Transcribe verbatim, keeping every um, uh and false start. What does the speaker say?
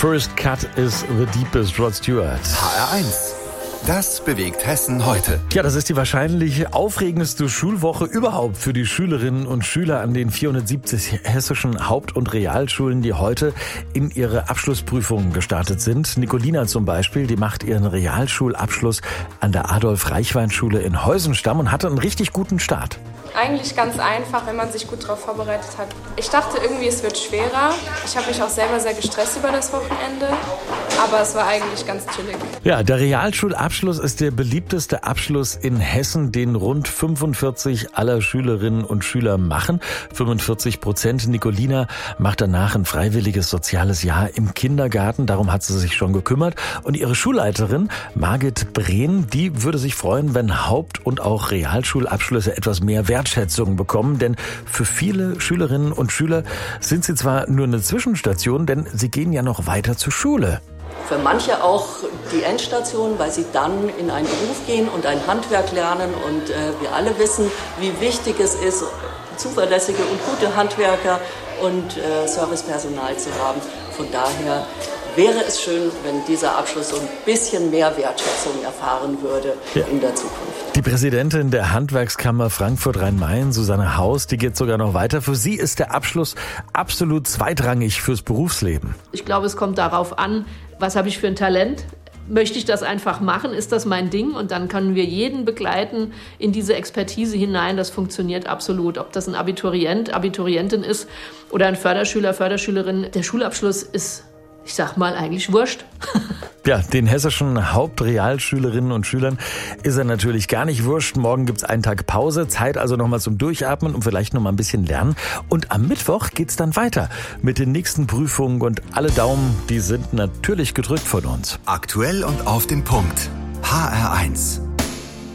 First cut is the deepest, Rod Stewart. H R eins. Das bewegt Hessen heute. Ja, das ist die wahrscheinlich aufregendste Schulwoche überhaupt für die Schülerinnen und Schüler an den vierhundertsiebzig hessischen Haupt- und Realschulen, die heute in ihre Abschlussprüfungen gestartet sind. Nicolina zum Beispiel, die macht ihren Realschulabschluss an der Adolf-Reichwein-Schule in Heusenstamm und hatte einen richtig guten Start. Eigentlich ganz einfach, wenn man sich gut darauf vorbereitet hat. Ich dachte irgendwie, es wird schwerer. Ich habe mich auch selber sehr gestresst über das Wochenende, aber es war eigentlich ganz chillig. Ja, der Realschulabschluss ist der beliebteste Abschluss in Hessen, den rund fünfundvierzig aller Schülerinnen und Schüler machen. fünfundvierzig Prozent. Nicolina macht danach ein freiwilliges soziales Jahr im Kindergarten. Darum hat sie sich schon gekümmert. Und ihre Schulleiterin, Margit Brehn, die würde sich freuen, wenn Haupt- und auch Realschulabschlüsse etwas mehr Wertschätzung bekommen. Denn für viele Schülerinnen und Schüler sind sie zwar nur eine Zwischenstation, denn sie gehen ja noch weiter zur Schule. Für manche auch die Endstation, weil sie dann in einen Beruf gehen und ein Handwerk lernen. Und äh, wir alle wissen, wie wichtig es ist, zuverlässige und gute Handwerker und äh, Servicepersonal zu haben. Von daher wäre es schön, wenn dieser Abschluss so ein bisschen mehr Wertschätzung erfahren würde ja. in der Zukunft. Die Präsidentin der Handwerkskammer Frankfurt-Rhein-Main, Susanne Haus, die geht sogar noch weiter. Für sie ist der Abschluss absolut zweitrangig fürs Berufsleben. Ich glaube, es kommt darauf an, was habe ich für ein Talent? Möchte ich das einfach machen? Ist das mein Ding? Und dann können wir jeden begleiten in diese Expertise hinein. Das funktioniert absolut. Ob das ein Abiturient, Abiturientin ist oder ein Förderschüler, Förderschülerin. Der Schulabschluss ist, ich sag mal, eigentlich wurscht. Ja, den hessischen Hauptrealschülerinnen und Schülern ist er natürlich gar nicht wurscht. Morgen gibt's einen Tag Pause, Zeit also nochmal zum Durchatmen und vielleicht nochmal ein bisschen lernen. Und am Mittwoch geht's dann weiter mit den nächsten Prüfungen und alle Daumen, die sind natürlich gedrückt von uns. Aktuell und auf den Punkt. H R eins.